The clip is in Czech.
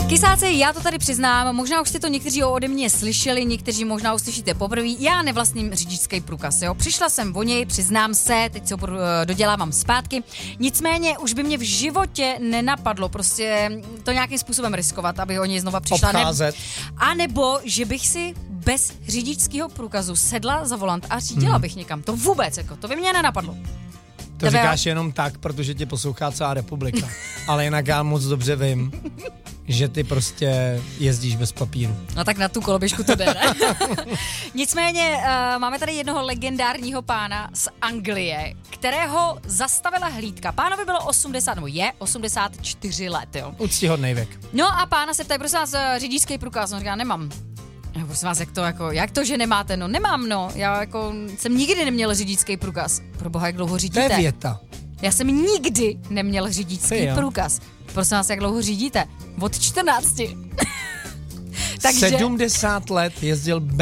Kysáci, já to tady přiznám, možná už jste to někteří ode mě slyšeli, někteří možná uslyšíte poprvé, já nevlastním řidičský průkaz, jo. Přišla jsem o něj, přiznám se, teď se ho dodělávám zpátky, nicméně už by mě v životě nenapadlo prostě to nějakým způsobem riskovat, aby o něj znova přišla. Obcházet. A nebo, že bych si bez řidičského průkazu sedla za volant a řídila bych někam, to vůbec, jako, to by mě nenapadlo. To říkáš jenom tak, protože tě poslouchá celá republika, ale jinak já moc dobře vím, že ty prostě jezdíš bez papíru. No tak na tu koloběžku to jde, ne? Nicméně máme tady jednoho legendárního pána z Anglie, kterého zastavila hlídka. Pánovi bylo 84 let, jo. Úctyhodnej věk. No a pána se ptají, prosím vás, řidičský průkaz, on říká, nemám. No, prosím vás, jak to, že nemáte? No nemám, no. Já jako jsem nikdy neměl řidičský průkaz. Pro boha, jak dlouho řídíte? To je věta. Já jsem nikdy neměl řidičský průkaz. Prosím vás, jak dlouho řídíte? Od 14. Takže 70 let jezdil